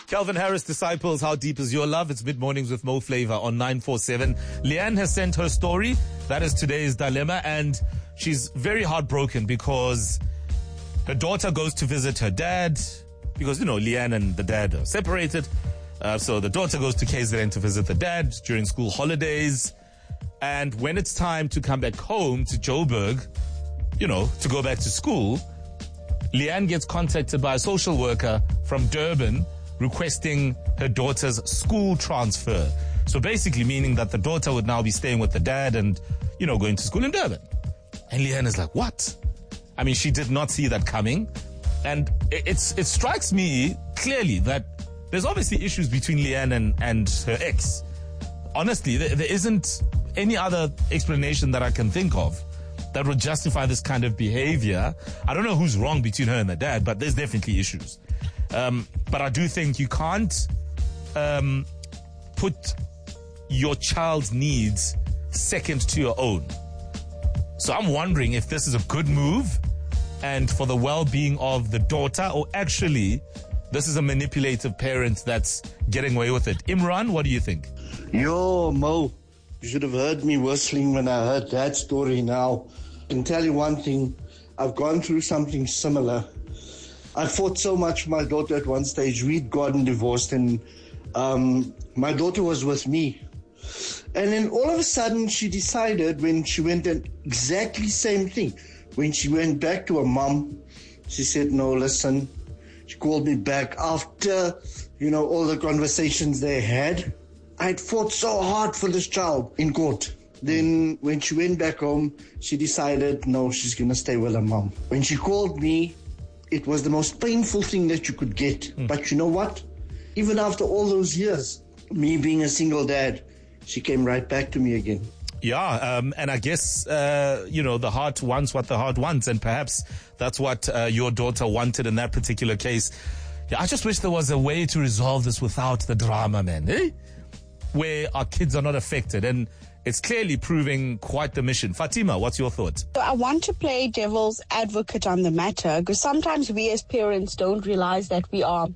Calvin Harris disciples, how deep is your love? It's mid-mornings with Mo Flavor on 947. Leanne has sent her story. That is today's dilemma, and she's very heartbroken because her daughter goes to visit her dad because, Leanne and the dad are separated. So the daughter goes to KZN to visit the dad during school holidays. And when it's time to come back home to Joburg, to go back to school, Leanne gets contacted by a social worker from Durban requesting her daughter's school transfer. So basically meaning that the daughter would now be staying with the dad and, going to school in Durban. And Leanne is like, what? I mean, she did not see that coming. And it strikes me clearly that there's obviously issues between Leanne and her ex. Honestly, there isn't any other explanation that I can think of that would justify this kind of behavior. I don't know who's wrong between her and the dad, but there's definitely issues. But I do think you can't put your child's needs second to your own. So I'm wondering if this is a good move and for the well-being of the daughter, or actually this is a manipulative parent that's getting away with it. Imran, what do you think? Yo, Mo, you should have heard me whistling when I heard that story now. I can tell you one thing, I've gone through something similar. I fought so much for my daughter at one stage. We'd gotten divorced and my daughter was with me. And then all of a sudden she decided when she went and exactly same thing. When she went back to her mom, she said, no, listen. She called me back after, all the conversations they had. I'd fought so hard for this child in court. Then when she went back home, she decided, no, she's going to stay with her mom. When she called me, it was the most painful thing that you could get. But you know what? Even after all those years, me being a single dad, she came right back to me again. Yeah, and I guess, the heart wants what the heart wants, and perhaps that's what your daughter wanted in that particular case. Yeah, I just wish there was a way to resolve this without the drama, man, where our kids are not affected, and it's clearly proving quite the mission. Fatima, what's your thought? I want to play devil's advocate on the matter, because sometimes we as parents don't realize that we are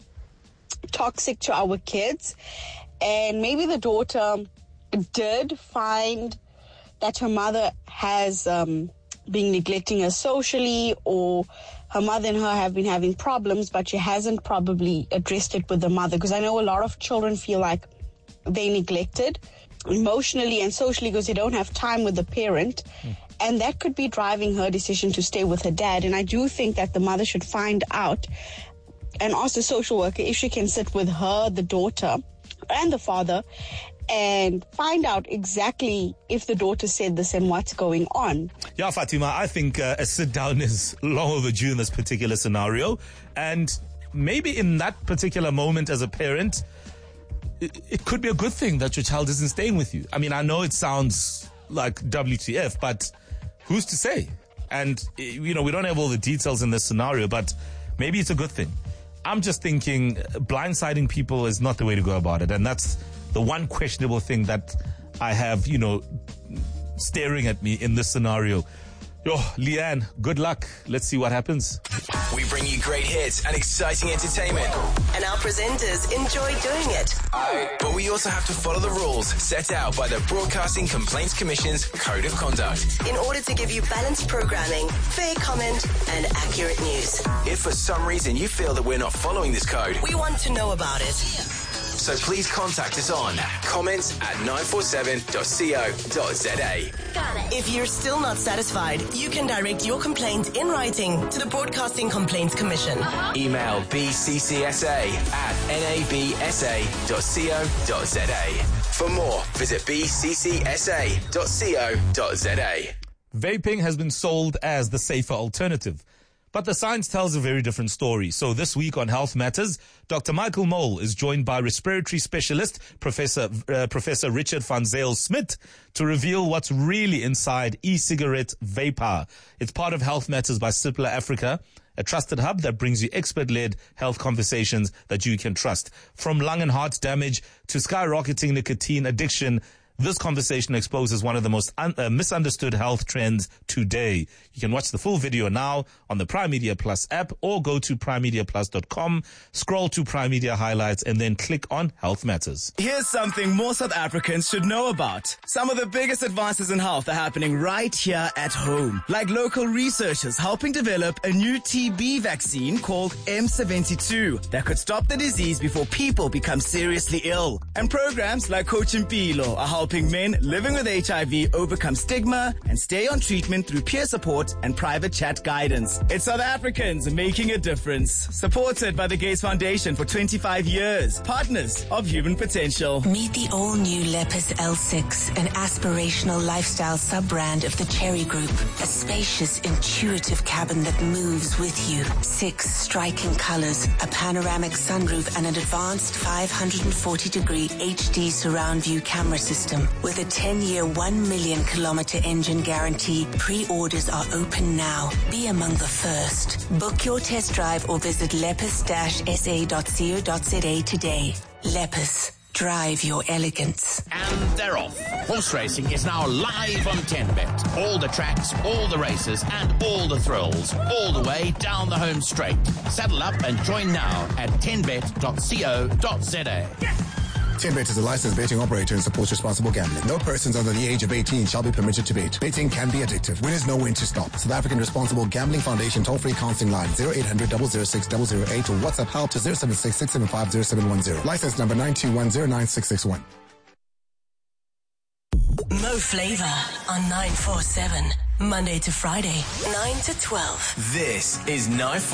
toxic to our kids, and maybe the daughter did find that her mother has been neglecting her socially, or her mother and her have been having problems, but she hasn't probably addressed it with the mother. Because I know a lot of children feel like they're neglected emotionally and socially because they don't have time with the parent. And that could be driving her decision to stay with her dad. And I do think that the mother should find out and ask the social worker if she can sit with her, the daughter, and the father and find out exactly if the daughter said this and what's going on. Yeah, Fatima, I think a sit down is long overdue in this particular scenario. And maybe in that particular moment as a parent, it could be a good thing that your child isn't staying with you. I mean, I know it sounds like WTF, but who's to say? And, we don't have all the details in this scenario, but maybe it's a good thing. I'm just thinking blindsiding people is not the way to go about it. And that's the one questionable thing that I have, staring at me in this scenario. Yo, Leanne, good luck. Let's see what happens. We bring you great hits and exciting entertainment. And our presenters enjoy doing it. But we also have to follow the rules set out by the Broadcasting Complaints Commission's Code of Conduct. In order to give you balanced programming, fair comment, and accurate news. If for some reason you feel that we're not following this code, we want to know about it. So please contact us on comments@947.co.za. If you're still not satisfied, you can direct your complaint in writing to the Broadcasting Complaints Commission. Email bccsa@nabsa.co.za. For more, visit bccsa.co.za. Vaping has been sold as the safer alternative. But the science tells a very different story. So this week on Health Matters, Dr. Michael Mole is joined by respiratory specialist Professor Richard van Zyl-Smit to reveal what's really inside e-cigarette vapor. It's part of Health Matters by Cipla Africa, a trusted hub that brings you expert-led health conversations that you can trust. From lung and heart damage to skyrocketing nicotine addiction, This conversation exposes one of the most misunderstood health trends today. You can watch the full video now on the Prime Media Plus app or go to primemediaplus.com, scroll to Prime Media Highlights, and then click on Health Matters. Here's something more South Africans should know about. Some of the biggest advances in health are happening right here at home, like local researchers helping develop a new TB vaccine called M72 that could stop the disease before people become seriously ill. And programs like Coach Impilo are helping men living with HIV overcome stigma and stay on treatment through peer support and private chat guidance. It's South Africans making a difference. Supported by the Gates Foundation for 25 years. Partners of Human Potential. Meet the all-new Lepus L6, an aspirational lifestyle sub-brand of the Cherry Group. A spacious, intuitive cabin that moves with you. 6 striking colors, a panoramic sunroof, and an advanced 540-degree HD surround view camera system. With a 10-year, 1 million kilometer engine guarantee, pre-orders are open now. Be among the first. Book your test drive or visit lepus-sa.co.za today. Lepus. Drive your elegance. And they're off. Horse racing is now live on 10Bet. All the tracks, all the races, and all the thrills, all the way down the home straight. Saddle up and join now at 10bet.co.za. 10Bet is a licensed betting operator and supports responsible gambling. No persons under the age of 18 shall be permitted to bet. Betting can be addictive. Winners know when to stop. South African Responsible Gambling Foundation toll-free counseling line 0800 006 008 or WhatsApp help to 076 675 0710. License number 921096661. Mo Flavor on 947. Monday to Friday, 9 to 12. This is 947.